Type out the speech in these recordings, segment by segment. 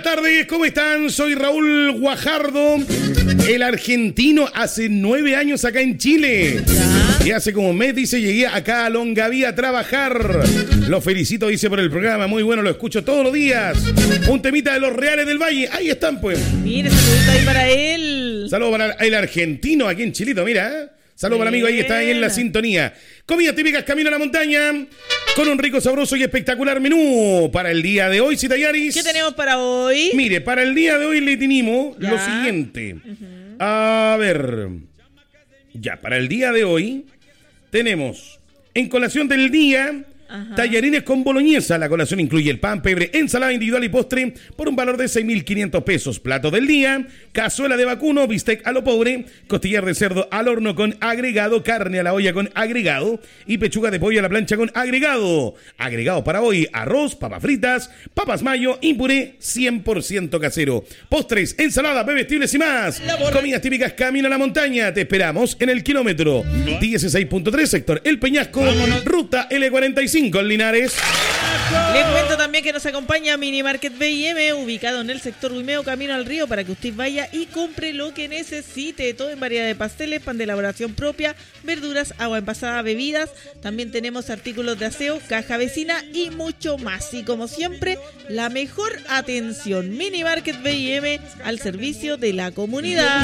Buenas tardes, ¿cómo están? Soy Raúl Guajardo, el argentino, hace 9 años acá en Chile. Y hace como un mes, dice, llegué acá a Longaví a trabajar. Los felicito, dice, por el programa, muy bueno, lo escucho todos los días. Un temita de los Reales del Valle, ahí están pues. Mire, saludito ahí para él. Saludos para el argentino aquí en Chilito, mira, Saludos para el amigo, ahí está ahí en la sintonía. Comidas típicas camino a la montaña, con un rico, sabroso y espectacular menú para el día de hoy, Citayaris. ¿Qué tenemos para hoy? Mire, para el día de hoy le tenemos lo siguiente. A ver. Ya, para el día de hoy tenemos en colación del día... tallarines con boloñesa. La colación incluye el pan, pebre, ensalada individual y postre por un valor de 6.500 pesos. Plato del día, cazuela de vacuno, bistec a lo pobre, costillar de cerdo al horno con agregado, carne a la olla con agregado y pechuga de pollo a la plancha con agregado. Agregado para hoy, arroz, papas fritas, papas mayo y puré 100% casero. Postres, ensalada, bebestibles y más. Comidas típicas camino a la montaña. Te esperamos en el kilómetro 16.3, sector El Peñasco, ruta L45. En Linares. Le cuento también que nos acompaña Mini Market B&M, ubicado en el sector Huimeo, camino al río, para que usted vaya y compre lo que necesite. Todo en variedad de pasteles, pan de elaboración propia, verduras, agua envasada, bebidas. También tenemos artículos de aseo, caja vecina y mucho más. Y como siempre, la mejor atención. Mini Market B&M al servicio de la comunidad.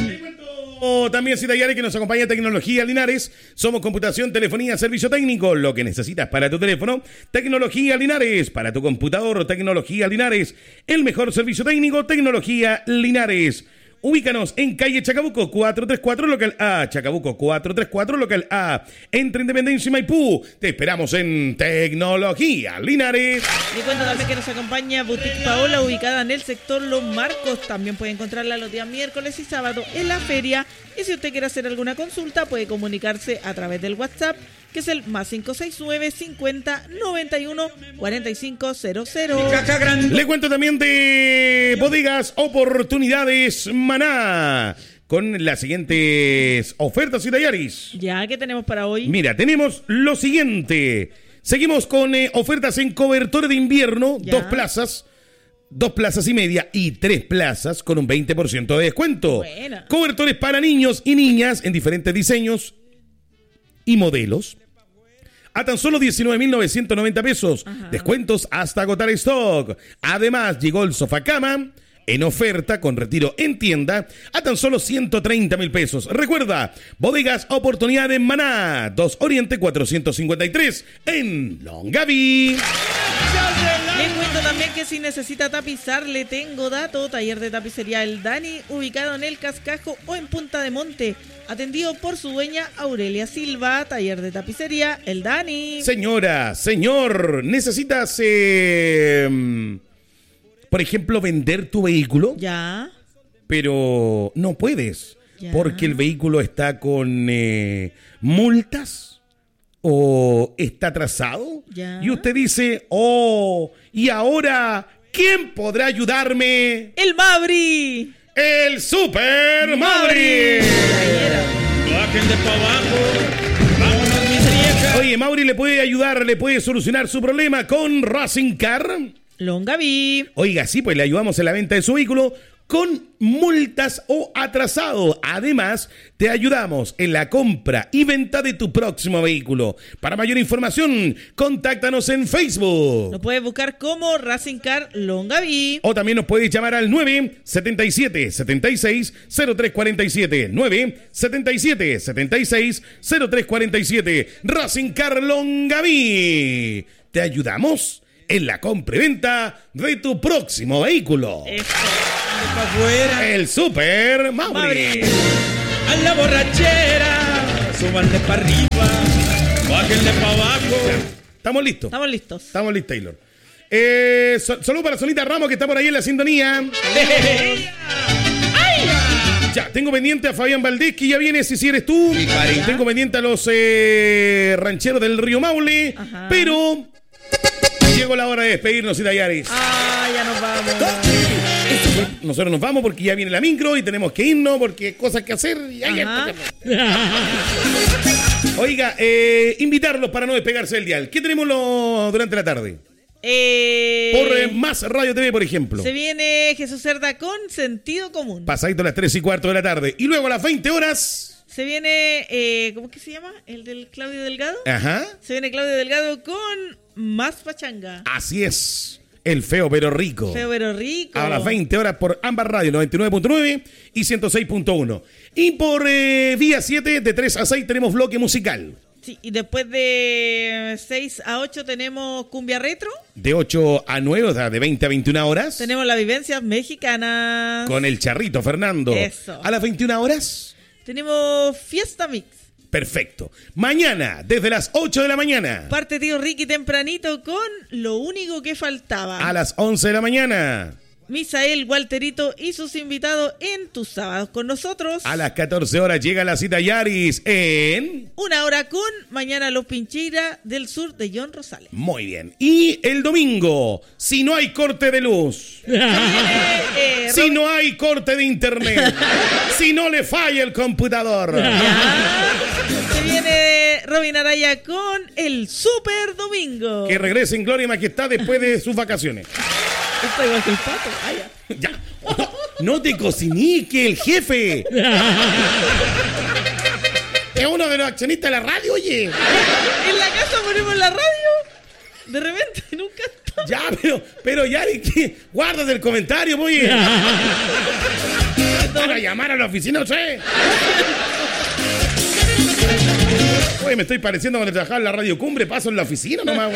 También Citayares, que nos acompaña Tecnología Linares. Somos computación, telefonía, servicio técnico. Lo que necesitas para tu teléfono, Tecnología Linares. Para tu computador, Tecnología Linares. El mejor servicio técnico, Tecnología Linares. Ubícanos en calle Chacabuco 434, local A. Chacabuco 434, local A. Entre Independencia y Maipú. Te esperamos en Tecnología Linares. Le cuento también que nos acompaña Boutique Paola, ubicada en el sector Los Marcos. También puede encontrarla los días miércoles y sábado en la feria. Y si usted quiere hacer alguna consulta, puede comunicarse a través del WhatsApp, que es el más 569 50 91 4500. Le cuento también de Bodegas Oportunidades Maná, con las siguientes ofertas y tallaris. Ya, ¿qué tenemos para hoy? Mira, tenemos lo siguiente. Seguimos con ofertas en cobertor de invierno, ya. 2 plazas y media y 3 plazas con un 20% de descuento. Buena. Cobertores para niños y niñas en diferentes diseños y modelos a tan solo 19.990 pesos. Descuentos hasta agotar stock. Además, llegó el sofá cama en oferta con retiro en tienda a tan solo 130.000 pesos. Recuerda, Bodegas Oportunidades Maná, 2 Oriente 453 en Longaví. Les cuento también que si necesita tapizar, le tengo dato. Taller de tapicería El Dani, ubicado en El Cascajo o en Punta de Monte. Atendido por su dueña Aurelia Silva. Taller de tapicería El Dani. Señora, señor, ¿necesitas, por ejemplo, vender tu vehículo? Ya. Pero no puedes, ya. Porque el vehículo está con multas. ¿O está atrasado? Ya. Y usted dice, ¿y ahora quién podrá ayudarme? ¡El Mabri! ¡El Super Mabri! Bajen de pa' abajo. Vámonos, mis viejas. Oye, Mauri le puede ayudar, le puede solucionar su problema con Racing Car Longaví. Oiga, sí, pues le ayudamos en la venta de su vehículo con multas o atrasado. Además, te ayudamos en la compra y venta de tu próximo vehículo. Para mayor información, contáctanos en Facebook. Nos puedes buscar como Racing Car Longaví. O también nos puedes llamar al 977-76-0347. 977-76-0347. Racing Car Longaví. Te ayudamos en la compra y venta de tu próximo vehículo. El Super Mabri. A la borrachera, súbanle para arriba, bájenle para abajo. Estamos listos. Estamos listos. Estamos listos, Taylor. Saludos para Solita Ramos, que está por ahí en la sintonía. Ya, tengo pendiente a Fabián Valdés, que ya viene, si eres tú. Tengo pendiente a los rancheros del Río Maule. Ajá. Pero llegó la hora de despedirnos, Itayaris. Ya nos vamos. Nosotros nos vamos porque ya viene la micro y tenemos que irnos porque hay cosas que hacer. Oiga, invitarlos para no despegarse del dial. ¿Qué tenemos durante la tarde? Por Más Radio TV, por ejemplo. Se viene Jesús Cerda con Sentido Común. Pasadito a las 3:15 de la tarde. Y luego a las 20 horas... Se viene, ¿cómo es que se llama? El del Claudio Delgado. Ajá. Se viene Claudio Delgado con Más Pachanga. Así es. El feo pero rico. Feo pero rico. A las 20 horas por ambas radios, 99.9 y 106.1. Y por Vía 7, de 3 a 6, tenemos bloque musical. Sí, y después de 6 a 8 tenemos Cumbia Retro. De 8 a 9, o sea, de 20 a 21 horas. Tenemos las vivencias mexicanas. Con el Charrito Fernando. Eso. A las 21 horas. Tenemos Fiesta Mix. Perfecto. Mañana, desde las 8 de la mañana. Parte tío Ricky tempranito con Lo Único que Faltaba. A las 11 de la mañana. Misael, Walterito y sus invitados en Tus Sábados con nosotros. A las 14 horas llega la cita Yaris en... Una hora con Mañana Los Pincheira del Sur de John Rosales. Muy bien. Y el domingo, si no hay corte de luz, si no hay corte de internet, si no le falla el computador. Se viene Robin Araya con el Super Domingo. Que regrese en gloria y majestad después de sus vacaciones. Está igual que el pato. Ya. No te cocinique, el jefe. Es uno de los accionistas de la radio, oye. En la casa ponemos la radio. De repente nunca está. Ya, pero ya, guárdate el comentario, oye. Van a llamar a la oficina, ¿sí? Oye, me estoy pareciendo cuando trabajaba en la Radio Cumbre, paso en la oficina nomás.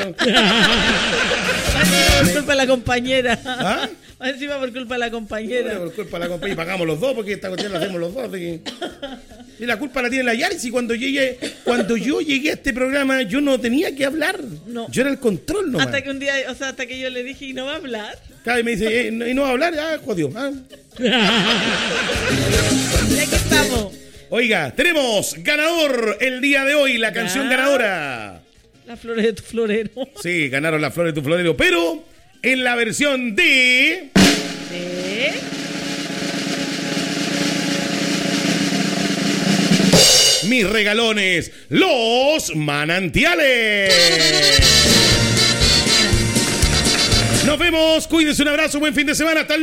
Por culpa de la compañera. ¿Ah? Encima por culpa de la compañera. Por culpa de la compañera, y pagamos los dos, porque esta cuestión la hacemos los dos. Y la culpa la tiene la Yaris, y cuando yo llegué a este programa, yo no tenía que hablar. No. Yo era el control nomás. Hasta que un día, o sea, hasta que yo le dije, ¿y no va a hablar? Cada vez me dice, ¿y no va a hablar? Ah, jodió. Ah. Y aquí estamos. Oiga, tenemos ganador el día de hoy, la canción ganadora. Las flores de tu florero. Sí, ganaron las flores de tu florero, pero en la versión de... Mis regalones, los manantiales. Nos vemos, cuídense, un abrazo, buen fin de semana, hasta el